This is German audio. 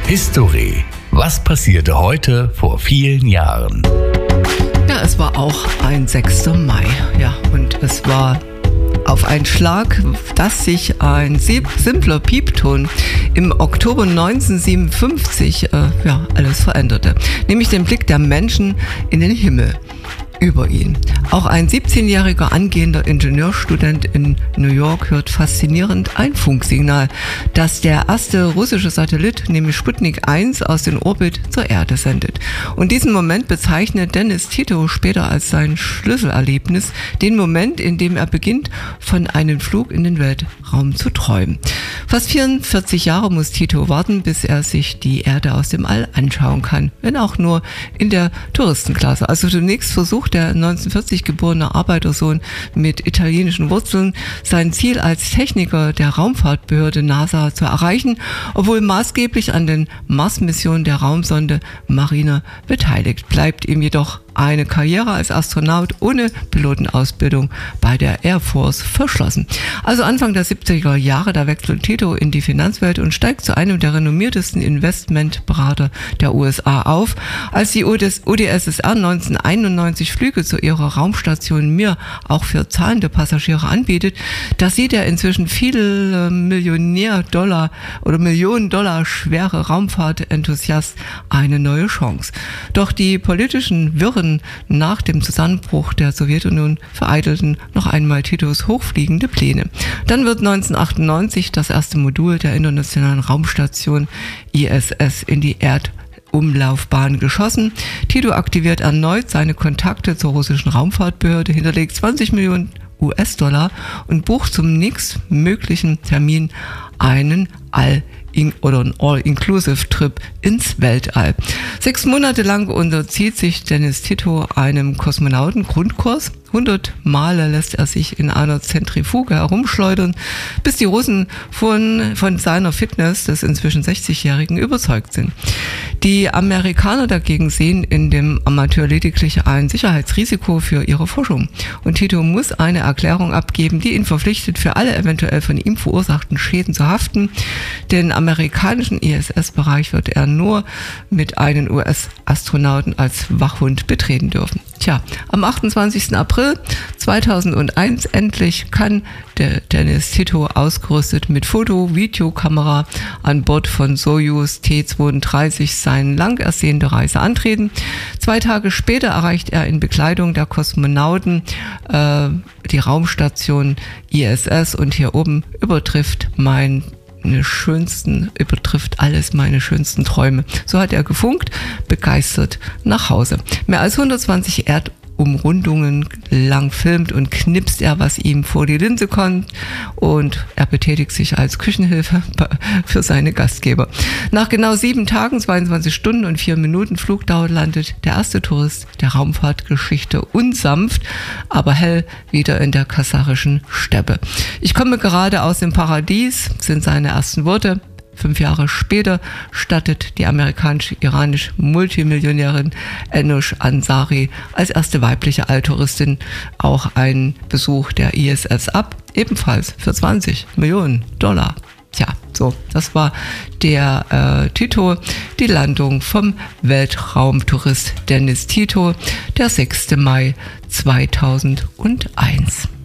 History. Was passierte heute vor vielen Jahren? Ja, es war auch ein 6. Mai. Ja, und es war auf einen Schlag, dass sich ein simpler Piepton im Oktober 1957 alles veränderte. Nämlich den Blick der Menschen in den Himmel über ihn. Auch ein 17-jähriger angehender Ingenieurstudent in New York hört faszinierend ein Funksignal, das der erste russische Satellit, nämlich Sputnik 1, aus dem Orbit zur Erde sendet. Und diesen Moment bezeichnet Dennis Tito später als sein Schlüsselerlebnis, den Moment, in dem er beginnt, von einem Flug in den Weltraum zu träumen. Fast 44 Jahre muss Tito warten, bis er sich die Erde aus dem All anschauen kann, wenn auch nur in der Touristenklasse. Also zunächst versucht der 1940 geborene Arbeitersohn mit italienischen Wurzeln sein Ziel als Techniker der Raumfahrtbehörde NASA zu erreichen, obwohl maßgeblich an den Mars-Missionen der Raumsonde Mariner beteiligt. Bleibt ihm jedoch eine Karriere als Astronaut ohne Pilotenausbildung bei der Air Force verschlossen. Also Anfang der 70er Jahre, da wechselt Tito in die Finanzwelt und steigt zu einem der renommiertesten Investmentberater der USA auf. Als die UdSSR 1991 Flüge zu ihrer Raumstation Mir auch für zahlende Passagiere anbietet, da sieht er inzwischen viele Millionen Dollar schwere Raumfahrtenthusiast eine neue Chance. Doch die politischen Wirren nach dem Zusammenbruch der Sowjetunion vereitelten noch einmal Titos hochfliegende Pläne. Dann wird 1998 das erste Modul der internationalen Raumstation ISS in die Erdumlaufbahn geschossen. Tito aktiviert erneut seine Kontakte zur russischen Raumfahrtbehörde, hinterlegt 20 Millionen US-Dollar und bucht zum nächstmöglichen Termin einen All-Inclusive-Trip ins Weltall. 6 Monate lang unterzieht sich Dennis Tito einem Kosmonautengrundkurs. 100 Male lässt er sich in einer Zentrifuge herumschleudern, bis die Russen von seiner Fitness des inzwischen 60-Jährigen überzeugt sind. Die Amerikaner dagegen sehen in dem Amateur lediglich ein Sicherheitsrisiko für ihre Forschung. Und Tito muss eine Erklärung abgeben, die ihn verpflichtet, für alle eventuell von ihm verursachten Schäden zu haften. Den amerikanischen ISS-Bereich wird er nur mit einem US-Astronauten als Wachhund betreten dürfen. Tja, am 28. April 2001 endlich kann der Dennis Tito ausgerüstet mit Foto-Videokamera an Bord von Soyuz T-32 seine lang ersehnte Reise antreten. 2 Tage später erreicht er in Begleitung der Kosmonauten die Raumstation ISS und hier oben übertrifft alles meine schönsten Träume. So hat er gefunkt, begeistert nach Hause. Mehr als 120 Erdumrundungen lang filmt und knipst er, was ihm vor die Linse kommt, und er betätigt sich als Küchenhilfe für seine Gastgeber. Nach genau 7 Tagen, 22 Stunden und 4 Minuten Flugdauer landet der erste Tourist der Raumfahrtgeschichte unsanft, aber hell wieder in der kasachischen Steppe. Ich komme gerade aus dem Paradies, sind seine ersten Worte. 5 Jahre später stattet die amerikanisch-iranische Multimillionärin Enush Ansari als erste weibliche Alltouristin auch einen Besuch der ISS ab, ebenfalls für 20 Millionen Dollar. Tja, so, das war der Tito, die Landung vom Weltraumtourist Dennis Tito, der 6. Mai 2001.